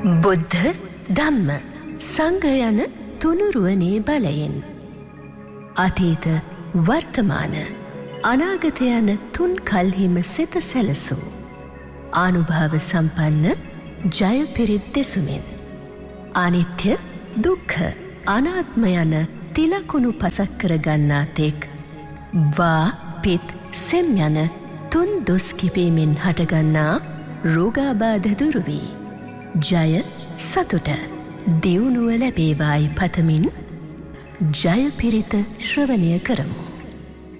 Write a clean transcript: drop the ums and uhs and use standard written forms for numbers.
බුද්ධ ධම්ම සංඝ යන තුනුරුවනේ බලයෙන් අතීත වර්තමාන අනාගත යන තුන් කල්හිම සිත සැලසූ ආනුභාව සම්පන්න ජය පිරිත් දෙසුමින් අනිත්‍ය දුක්ඛ අනාත්ම යන තිලකුණු පසක් කරගන්නා තෙක් වා පිත් සෙම් යන තුන් දොස් කිපීමෙන් හටගන්නා රෝගාබාධ දුරු වී ජය සතුට දියුණුව ලැබේවායි පතමින් ජය පිරිත ශ්‍රවණය කරමු.